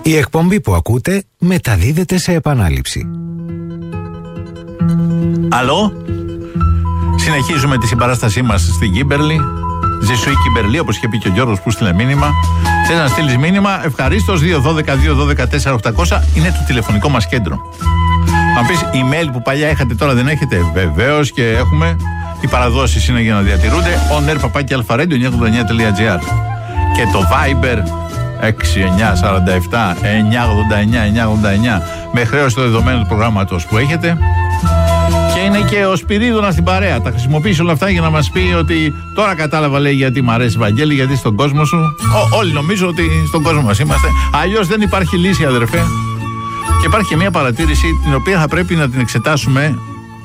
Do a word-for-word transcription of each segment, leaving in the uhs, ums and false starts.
Η εκπομπή που ακούτε μεταδίδεται σε επανάληψη. Αλλό, συνεχίζουμε τη συμπαράστασή μας στην Κίμπερλι. Ζεσουή Κιμπερλί, όπως είχε πει και ο Γιώργος που στείλε μήνυμα. Θες να στείλεις μήνυμα, ευχαρίστως. Δύο δώδεκα δύο δώδεκα τέσσερα οκτακόσια είναι το τηλεφωνικό μας κέντρο. Αν πεις email που παλιά είχατε, τώρα δεν έχετε, βεβαίως και έχουμε. Οι παραδόσεις είναι για να διατηρούνται. on air παπάκι αλφα-radio εννιακόσια ογδόντα εννιά τελεία τζι άρ. Και το Viber έξι εννιά τέσσερα επτά εννιακόσια ογδόντα εννιά εννιακόσια ογδόντα εννιά με χρέωση το δεδομένο του προγράμματος που έχετε. Και είναι και ο Σπυρίδωνας στην παρέα. Τα χρησιμοποιήσει όλα αυτά για να μας πει ότι τώρα κατάλαβα, λέει, γιατί μ' αρέσει, Βαγγέλη, γιατί στον κόσμο σου. Ό, όλοι νομίζω ότι στον κόσμο μας είμαστε. Αλλιώς δεν υπάρχει λύση, αδερφέ. Και υπάρχει και μια παρατήρηση την οποία θα πρέπει να την εξετάσουμε.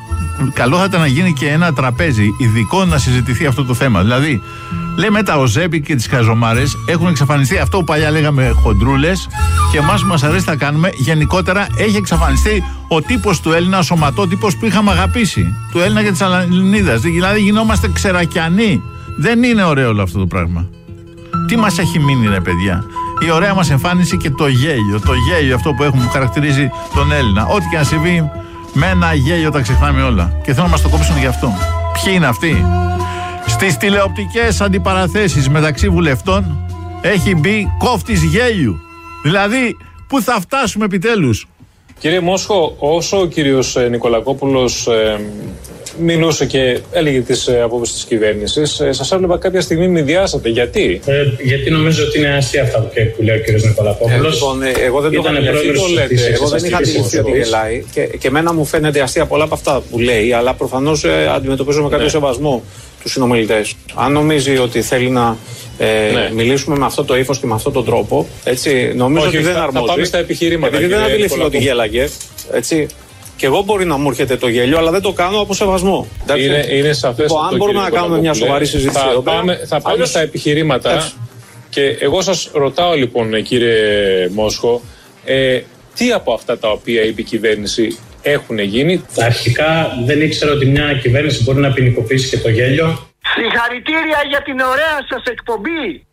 Καλό θα ήταν να γίνει και ένα τραπέζι ειδικό να συζητηθεί αυτό το θέμα. Δηλαδή, λέμε τα οζέπι και τις χαζομάρες έχουν εξαφανιστεί. Αυτό που παλιά λέγαμε χοντρούλες και εμάς που μας αρέσει να κάνουμε, γενικότερα έχει εξαφανιστεί ο τύπος του Έλληνα, ο σωματότυπος που είχαμε αγαπήσει. Του Έλληνα και της Ελληνίδας. Δηλαδή, γινόμαστε ξερακιανοί. Δεν είναι ωραίο όλο αυτό το πράγμα. Τι μας έχει μείνει, ρε παιδιά? Η ωραία μας εμφάνιση και το γέλιο. Το γέλιο αυτό που έχουμε που χαρακτηρίζει τον Έλληνα. Ό,τι και να συμβεί, με ένα γέλιο τα ξεχνάμε όλα. Και θέλω να μας το κόψουν γι' αυτό. Ποιοι είναι αυτοί? Στις τηλεοπτικές αντιπαραθέσεις μεταξύ βουλευτών έχει μπει κόφτης γέλιου. Δηλαδή, πού θα φτάσουμε επιτέλους? Κύριε Μόσχο, όσο ο κύριος Νικολακόπουλος ε, μιλούσε και έλεγε τις ε, απόψεις της κυβέρνησης, ε, σας έβλεπα κάποια στιγμή μη διάσατε. Γιατί? Ε, γιατί νομίζω ότι είναι αστεία αυτά που λέει ο κύριος Νικολακόπουλος. Ε, λοιπόν, ε, εγώ δεν το είχα αντιληφθεί. Εγώ δεν είχα αντιληφθεί ότι γελάει. Και, και εμένα μου φαίνεται αστεία πολλά από αυτά που λέει, αλλά προφανώς ε, αντιμετωπίζω με κάποιο ναι. σεβασμό τους συνομιλητές. Αν νομίζει ότι θέλει να ε, ναι. μιλήσουμε με αυτό το ύφος και με αυτόν τον τρόπο, έτσι, νομίζω Όχι, ότι δεν θα, αρμόζει. Θα πάμε στα επιχειρήματα. Επειδή δεν αντιληφθεί ότι γέλαγε, έτσι. Και εγώ μπορεί να μου έρχεται το γέλιο, αλλά δεν το κάνω από σεβασμό. Είναι, είναι σαφές. Λοιπόν, αν μπορούμε να κάνουμε μια σοβαρή συζήτηση θα εδώ πάμε, θα πάμε Άλλος... στα επιχειρήματα. Έτσι. Και εγώ σας ρωτάω λοιπόν, κύριε Μόσχο, ε, τι από αυτά τα οποία είπε η κυβέρνηση έχουν γίνει? Αρχικά δεν ήξερα ότι μια κυβέρνηση μπορεί να ποινικοποιήσει και το γέλιο. Συγχαρητήρια για την ωραία σας εκπομπή.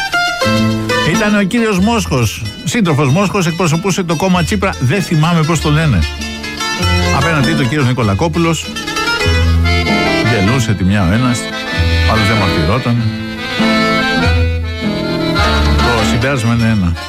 Ήταν ο κύριος Μόσχος, σύντροφος Μόσχος, εκπροσωπούσε το κόμμα Τσίπρα, δεν θυμάμαι πώς το λένε. Απέναντί του ο κύριος Νικολακόπουλος, γελούσε τη μια ο ένας, άλλος δεν μαρτυρόταν. Το συμπέρασμα είναι ένα.